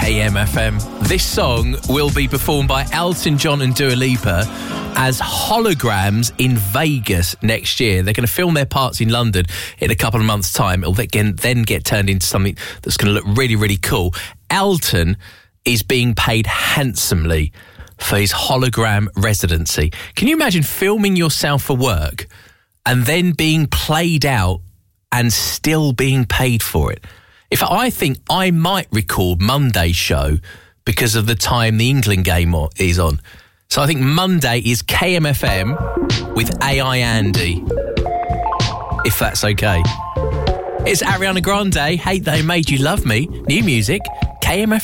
KMFM. This song will be performed by Elton John and Dua Lipa as holograms in Vegas next year. They're going to film their parts in London in a couple of months' time. It'll then get turned into something that's going to look really, really cool. Elton is being paid handsomely for his hologram residency. Can you imagine filming yourself for work and then being played out and still being paid for it? In fact, I think I might record Monday's show because of the time the England game is on. So I think Monday is KMFM with AI Andy, if that's okay. It's Ariana Grande, Hate They Made You Love Me. New music, KMFM.